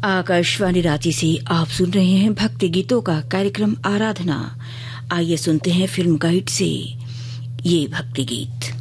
आकाशवाणी रांची से आप सुन रहे हैं भक्ति गीतों का कार्यक्रम आराधना। आइए सुनते हैं फिल्म गाइड से ये भक्ति गीत।